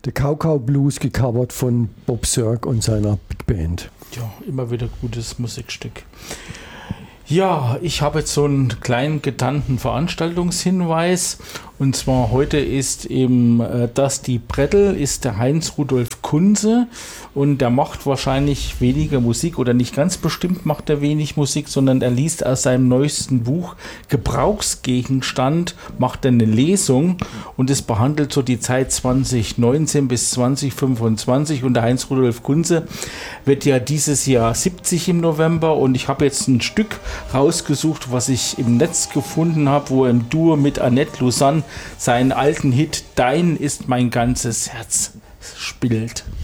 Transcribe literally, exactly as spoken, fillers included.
der Kaukau Blues gecovert von Bob Sirk und seiner Big Band. Ja, immer wieder gutes Musikstück. Ja, ich habe jetzt so einen kleinen getarnten Veranstaltungshinweis. Und zwar heute ist eben äh, das die Brettel, ist der Heinz-Rudolf Kunze. Und der macht wahrscheinlich weniger Musik oder nicht ganz bestimmt macht er wenig Musik, sondern er liest aus seinem neuesten Buch Gebrauchsgegenstand, macht er eine Lesung und es behandelt so die Zeit zwanzig neunzehn bis zwanzig fünfundzwanzig. Und der Heinz-Rudolf Kunze wird ja dieses Jahr siebzig im November und ich habe jetzt ein Stück rausgesucht, was ich im Netz gefunden habe, wo er im Duo mit Annette Lausanne seinen alten Hit Dein ist mein ganzes Herz spielt.